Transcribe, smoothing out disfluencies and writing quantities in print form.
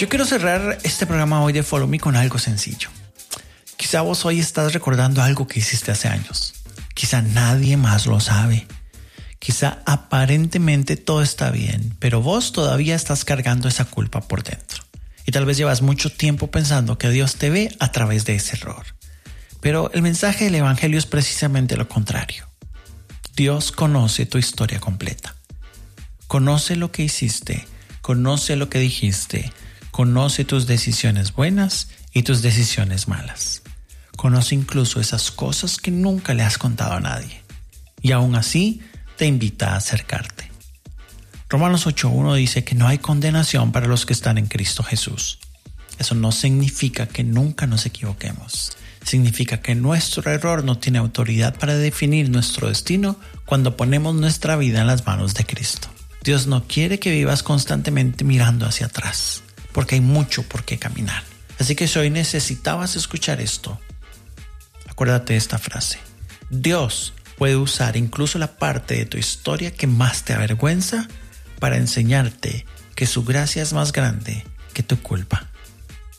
Yo quiero cerrar este programa hoy de Follow Me con algo sencillo. Quizá vos hoy estás recordando algo que hiciste hace años. Quizá nadie más lo sabe. Quizá aparentemente todo está bien, pero vos todavía estás cargando esa culpa por dentro. Y tal vez llevas mucho tiempo pensando que Dios te ve a través de ese error. Pero el mensaje del Evangelio es precisamente lo contrario. Dios conoce tu historia completa. Conoce lo que hiciste, conoce lo que dijiste, conoce tus decisiones buenas y tus decisiones malas. Conoce incluso esas cosas que nunca le has contado a nadie. Y aún así, te invita a acercarte. Romanos 8:1 dice que no hay condenación para los que están en Cristo Jesús. Eso no significa que nunca nos equivoquemos. Significa que nuestro error no tiene autoridad para definir nuestro destino cuando ponemos nuestra vida en las manos de Cristo. Dios no quiere que vivas constantemente mirando hacia atrás, porque hay mucho por qué caminar. Así que si hoy necesitabas escuchar esto, acuérdate de esta frase. Dios puede usar incluso la parte de tu historia que más te avergüenza para enseñarte que su gracia es más grande que tu culpa.